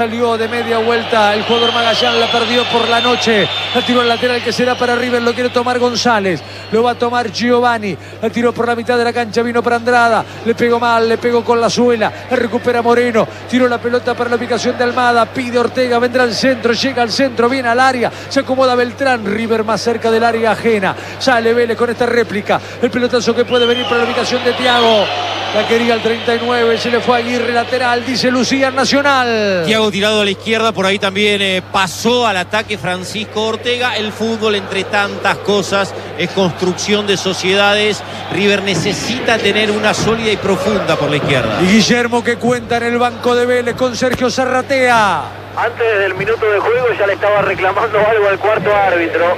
Salió de media vuelta el jugador Magallán, la perdió por la noche. La tiró al lateral que será para River, lo quiere tomar González. Lo va a tomar Giovanni. La tiró por la mitad de la cancha, vino para Andrada. Le pegó mal, le pegó con la suela. La recupera Moreno. Tiró la pelota para la ubicación de Almada. Pide Ortega, vendrá al centro, llega al centro, viene al área. Se acomoda Beltrán. River más cerca del área ajena. Sale Vélez con esta réplica. El pelotazo que puede venir para la ubicación de Thiago. La quería el 39, se le fue a Aguirre, lateral, dice Lucía, Nacional. Thiago tirado a la izquierda, por ahí también pasó al ataque Francisco Ortega. El fútbol, entre tantas cosas, es construcción de sociedades. River necesita tener una sólida y profunda por la izquierda. Y Guillermo, que cuenta en el banco de Vélez con Sergio Zarratea. Antes del minuto de juego ya le estaba reclamando algo al cuarto árbitro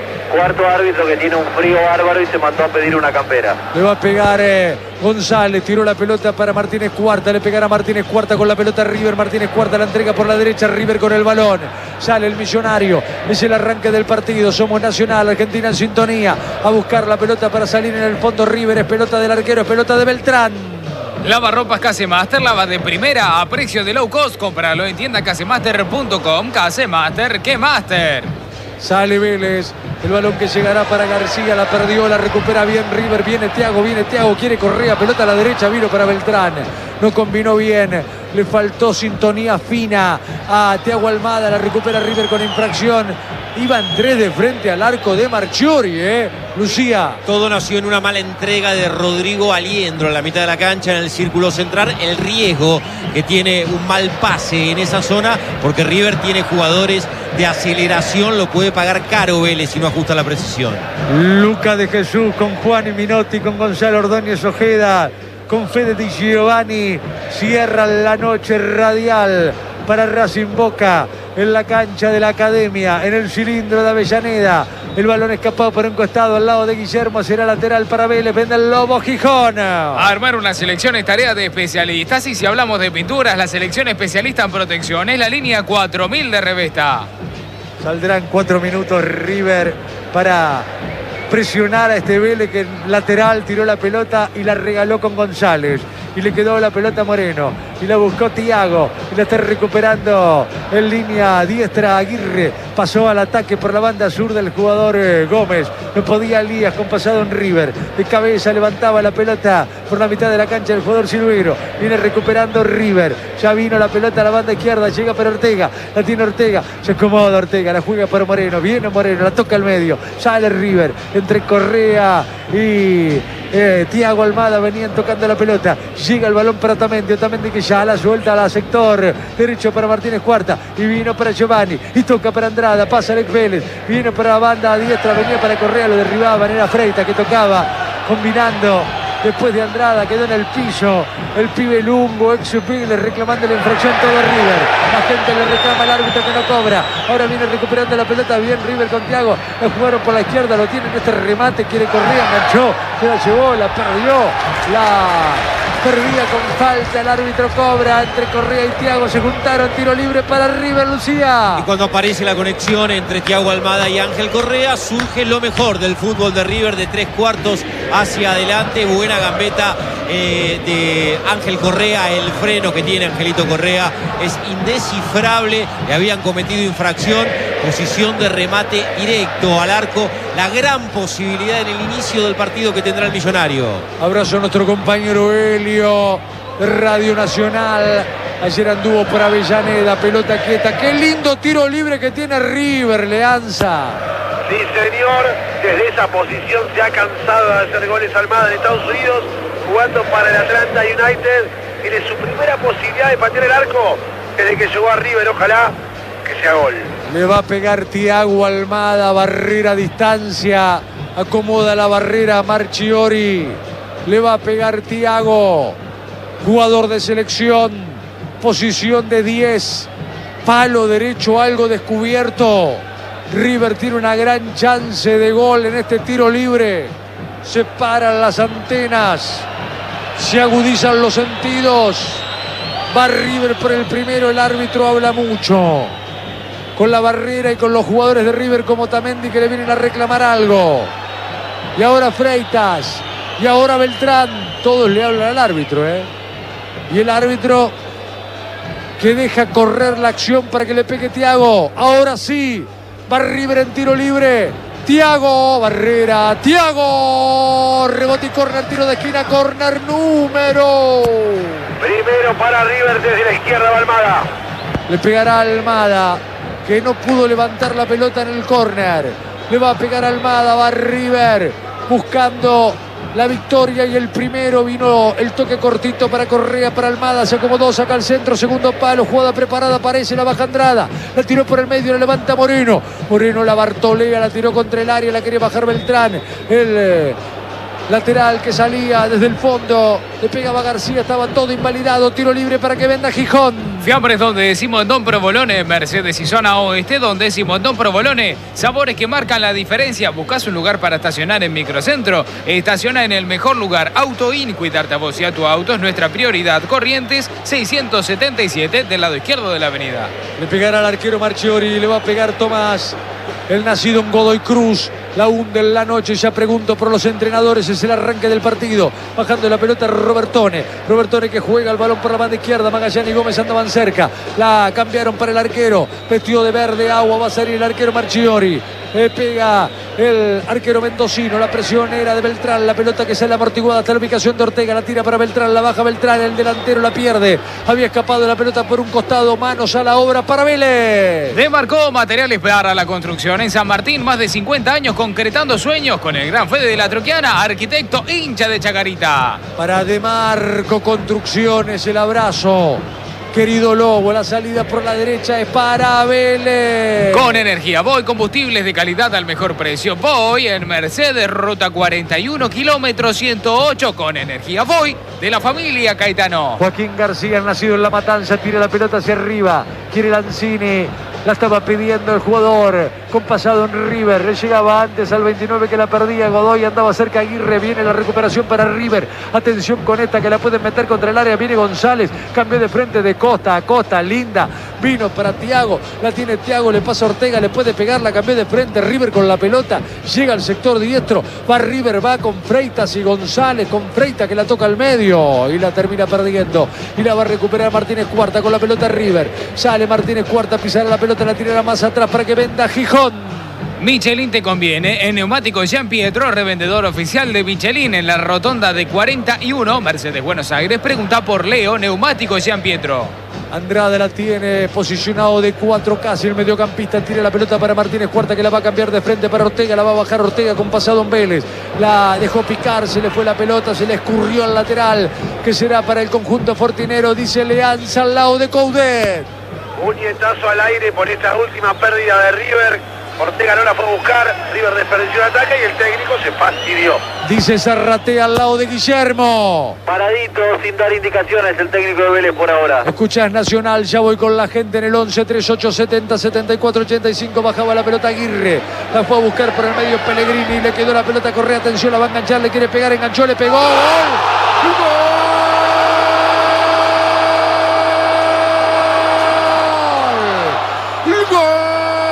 que tiene un frío bárbaro y se mandó a pedir una campera. Le va a pegar González, tiró la pelota para Martínez Cuarta, le pegará Martínez Cuarta con la pelota River, Martínez Cuarta la entrega por la derecha, River con el balón, sale el millonario, es el arranque del partido, somos Nacional, Argentina en sintonía, a buscar la pelota para salir en el fondo River, es pelota del arquero, es pelota de Beltrán. Lavarropas Casemaster, lava de primera a precio de low cost. Cómpralo en tienda casemaster.com. Casemaster, que master. Sale Vélez, el balón que llegará para García, la perdió, la recupera bien River, viene Thiago, quiere Correa, pelota a la derecha, vino para Beltrán, no combinó bien, le faltó sintonía fina a Thiago Almada, la recupera River con infracción. Iba Andrés de frente al arco de Marchiori, Lucía. Todo nació en una mala entrega de Rodrigo Aliendro en la mitad de la cancha, en el círculo central. El riesgo que tiene un mal pase en esa zona, porque River tiene jugadores de aceleración, lo puede pagar caro Vélez si no ajusta la precisión. Luca de Jesús con Juan y Minotti, con Gonzalo Ordóñez Ojeda, con Fede Di Giovanni, cierra la noche radial para Racing Boca en la cancha de la Academia, en el cilindro de Avellaneda. El balón escapado por un costado al lado de Guillermo, será lateral para Vélez, vende el Lobo Gijón. Armar una selección es tarea de especialistas, y si hablamos de pinturas, la selección especialista en protección es la línea 4000 de Revesta. Saldrán 4 minutos River para presionar a este Vélez, que lateral tiró la pelota y la regaló con González. Y le quedó la pelota a Moreno. Y la buscó Thiago. Y la está recuperando en línea diestra Aguirre. Pasó al ataque por la banda sur del jugador Gómez. No podía Elías con pasado en River. De cabeza levantaba la pelota por la mitad de la cancha el jugador Silveiro. Viene recuperando River. Ya vino la pelota a la banda izquierda. Llega para Ortega. La tiene Ortega. Se acomoda Ortega. La juega para Moreno. Viene Moreno. La toca al medio. Sale River. Entre Correa y Thiago Almada venían tocando la pelota. Llega el balón para Otamendi. Otamendi que ya la suelta al sector derecho para Martínez Cuarta. Y vino para Giovanni. Y toca para Andrada. Pasa Alex Vélez. Vino para la banda a diestra. Venía para Correa. Lo derribaban. Era Freitas que tocaba. Combinando. Después de Andrada quedó en el piso el pibe Lungo, ex Vélez, reclamando la infracción todo River. La gente le reclama al árbitro que no cobra. Ahora viene recuperando la pelota bien River con Thiago. La jugaron por la izquierda, lo tiene en este remate. Quiere Correa, enganchó, se la llevó, la perdió. Perdía con falta, el árbitro cobra. Entre Correa y Thiago se juntaron, tiro libre para River, Lucía. Y cuando aparece la conexión entre Thiago Almada y Ángel Correa, surge lo mejor del fútbol de River, de 3/4 hacia adelante. Buena gambeta de Ángel Correa. El freno que tiene Angelito Correa es indescifrable. Le habían cometido infracción. Posición de remate directo al arco. La gran posibilidad en el inicio del partido que tendrá el Millonario. Abrazo a nuestro compañero Helio de Radio Nacional. Ayer anduvo por Avellaneda, pelota quieta. Qué lindo tiro libre que tiene River, Leanza. Sí, señor. Desde esa posición se ha cansado de hacer goles Almada en Estados Unidos, jugando para el Atlanta United. Tiene su primera posibilidad de patear el arco desde que llegó a River. Ojalá que sea gol. Le va a pegar Thiago Almada, barrera a distancia. Acomoda la barrera a Marchiori. Le va a pegar Thiago, jugador de selección, posición de 10, palo derecho algo descubierto. River tiene una gran chance de gol en este tiro libre. Se paran las antenas, se agudizan los sentidos. Va River por el primero, el árbitro habla mucho con la barrera y con los jugadores de River como Otamendi, que le vienen a reclamar algo. Y ahora Freitas, y ahora Beltrán, todos le hablan al árbitro, Y el árbitro que deja correr la acción para que le pegue Thiago. Ahora sí, va River en tiro libre. Thiago, barrera, Thiago, rebote y córner, tiro de esquina, córner número. Primero para River desde la izquierda va Almada. Le pegará Almada, que no pudo levantar la pelota en el córner. Le va a pegar Almada, va River buscando la victoria y el primero vino el toque cortito para Correa, para Almada, se acomodó, saca al centro, segundo palo, jugada preparada, aparece, la baja Andrada, la tiró por el medio, la levanta Moreno, Moreno la bartolea, la tiró contra el área, la quería bajar Beltrán, el lateral que salía desde el fondo, le pegaba García, estaba todo invalidado, tiro libre para que venda Gijón. Fiambres donde decimos Don Provolone, Mercedes y zona oeste donde decimos Don Provolone, sabores que marcan la diferencia. Buscás un lugar para estacionar en Microcentro, estaciona en el mejor lugar, AutoIn, cuidarte a vos y a tu auto es nuestra prioridad. Corrientes 677 del lado izquierdo de la avenida. Le pegará al arquero Marchiori, le va a pegar Tomás, el nacido en Godoy Cruz. La hunde en la noche, ya pregunto por los entrenadores, es el arranque del partido. Bajando la pelota Robertone. Robertone que juega el balón por la banda izquierda. Magallanes y Gómez andaban cerca. La cambiaron para el arquero. Vestido de verde agua, va a salir el arquero Marchiori. Pega el arquero mendocino, la presión era de Beltrán, la pelota que sale amortiguada hasta la ubicación de Ortega, la tira para Beltrán, la baja Beltrán, el delantero la pierde, había escapado la pelota por un costado, manos a la obra para Vélez. Demarcó materiales para la construcción en San Martín, más de 50 años concretando sueños con el gran Fede de la Troquiana, arquitecto hincha de Chacarita. Para Demarco Construcciones el abrazo. Querido Lobo, la salida por la derecha es para Vélez. Con energía Voy, combustibles de calidad al mejor precio. Voy en Mercedes, ruta 41, kilómetro 108. Con energía Voy, de la familia Caetano. Joaquín García, nacido en La Matanza, tira la pelota hacia arriba. Quiere Lanzini. La estaba pidiendo el jugador con pasado en River. Le llegaba antes al 29 que la perdía. Godoy andaba cerca. Aguirre. Viene la recuperación para River. Atención con esta que la pueden meter contra el área. Viene González. Cambió de frente de costa a costa. Linda. Vino para Thiago. La tiene Thiago. Le pasa a Ortega. Le puede pegar. La cambió de frente. River con la pelota. Llega al sector diestro. Va River. Va con Freitas y González. Con Freitas que la toca al medio. Y la termina perdiendo. Y la va a recuperar Martínez Cuarta con la pelota River. Sale Martínez Cuarta. Pisará la pelota. La tirará más atrás para que venda Gijón. Michelin te conviene. En Neumáticos Jean Pietro, revendedor oficial de Michelin en la rotonda de 41, Mercedes Buenos Aires. Pregunta por Leo, Neumáticos Jean Pietro. Andrada la tiene posicionado de 4 casi el mediocampista, tira la pelota para Martínez Cuarta que la va a cambiar de frente para Ortega, la va a bajar Ortega con pasado en Vélez, la dejó picar, se le fue la pelota, se le escurrió al lateral, que será para el conjunto fortinero, dice Leanza al lado de Coudet. Puñetazo al aire por esta última pérdida de River. Ortega no la fue a buscar, River desperdició el ataque y el técnico se fastidió. Dice Zarratea al lado de Guillermo. Paradito, sin dar indicaciones el técnico de Vélez por ahora. Escuchás Nacional, ya voy con la gente en el 11 38 70 74 85. Bajaba la pelota Aguirre, la fue a buscar por el medio Pellegrini, le quedó la pelota Correa, atención, la va a enganchar, le quiere pegar, enganchó, le pegó. ¡Gol!